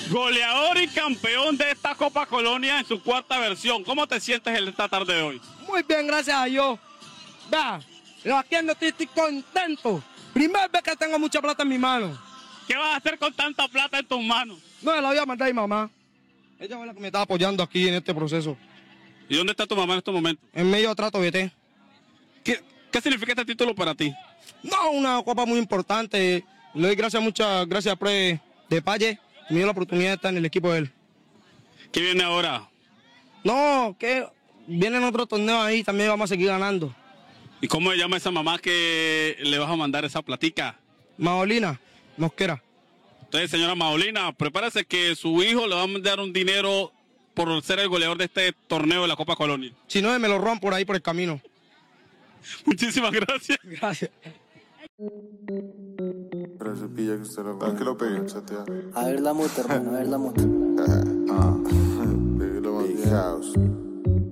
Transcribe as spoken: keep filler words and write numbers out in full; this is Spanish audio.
Goleador y campeón de esta Copa Colonia en su cuarta versión. ¿Cómo te sientes en esta tarde de hoy? Muy bien, gracias a Dios. Vea, aquí ando estoy, estoy contento. Primera vez que tengo mucha plata en mi mano. ¿Qué vas a hacer con tanta plata en tus manos? No, me la voy a mandar a mi mamá. Ella fue la que me está apoyando aquí en este proceso. ¿Y dónde está tu mamá en estos momentos? En medio de trato B T. ¿Qué, qué significa este título para ti? No, una copa muy importante. Le doy gracias, muchas gracias a Pre de Palle. Me dio la oportunidad de estar en el equipo de él. ¿Qué viene ahora? No, que vienen otros torneos ahí, también vamos a seguir ganando. ¿Y cómo se llama esa mamá que le vas a mandar esa platica? Maolina Mosquera. Entonces, señora Maolina, prepárese que su hijo le va a mandar un dinero por ser el goleador de este torneo de la Copa Colonia. Si no, me lo roban por ahí por el camino. Muchísimas gracias. Gracias. A ver la moto, hermano, a ver la moto. Big House.